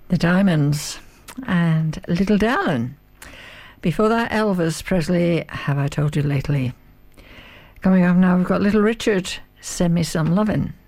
The Diamonds and Little Darling. Before that, Elvis Presley, Have I Told You Lately. Coming up now, we've got Little Richard, Send Me Some Lovin'.